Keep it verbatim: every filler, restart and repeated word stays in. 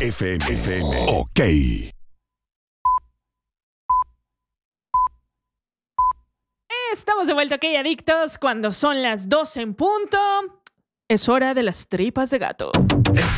F M. F M. Ok. Estamos de vuelta, ok, adictos. Cuando son las doce en punto, es hora de las tripas de gato.